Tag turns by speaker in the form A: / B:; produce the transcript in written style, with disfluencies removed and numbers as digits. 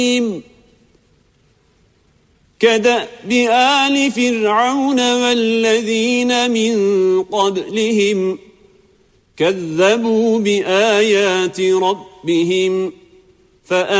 A: كدأب آل فرعون والذين من قبلهم كذبوا بآيات ربهم